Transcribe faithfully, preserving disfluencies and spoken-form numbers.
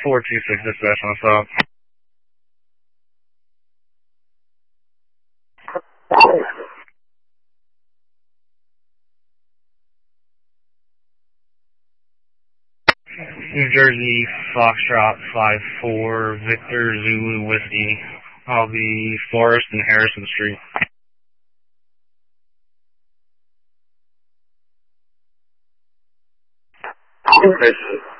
four two six dispatch on stop. New Jersey, Foxtrot five four, Victor Zulu Whiskey. I'll be Forest and Harrison Street. Okay.